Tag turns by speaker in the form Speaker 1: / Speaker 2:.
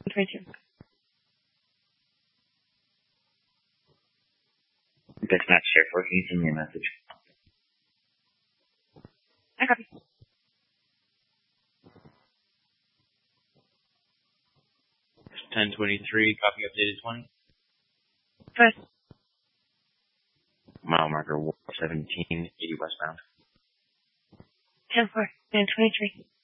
Speaker 1: 22.
Speaker 2: Dispatch Airport, can you send me a message?
Speaker 1: I copy.
Speaker 3: It's 1023, copy updated 20.
Speaker 1: First.
Speaker 2: Mile marker 1780 westbound.
Speaker 1: 10-4, 923.